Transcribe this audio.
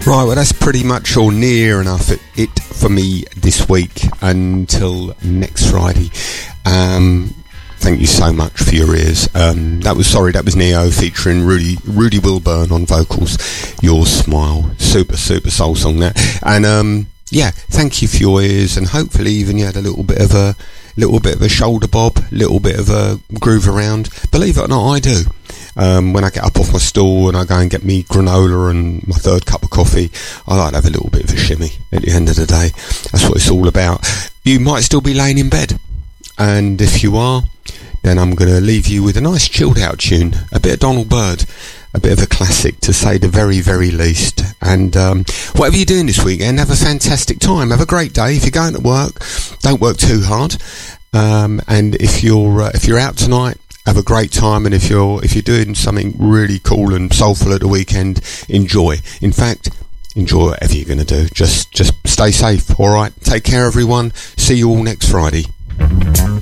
Right, well that's pretty much or near enough it for me this week until next Friday. Thank you so much for your ears. That was Neo featuring Rudy Wilburn on vocals. Your Smile, super soul song that. And yeah, thank you for your ears, and hopefully even you had a little bit of a shoulder bob, little bit of a groove around. Believe it or not, I do. When I get up off my stool and I go and get me granola and my third cup of coffee, I like to have a little bit of a shimmy at the end of the day. That's what it's all about. You might still be laying in bed, and if you are, then I'm going to leave you with a nice chilled out tune, a bit of Donald Byrd, a bit of a classic to say the very, very least. And whatever you're doing this weekend, have a fantastic time. Have a great day. If you're going to work, don't work too hard. And if you're out tonight, have a great time. And if you're doing something really cool and soulful at the weekend, enjoy. In fact, enjoy whatever you're going to do. Just stay safe. All right. Take care, everyone. See you all next Friday.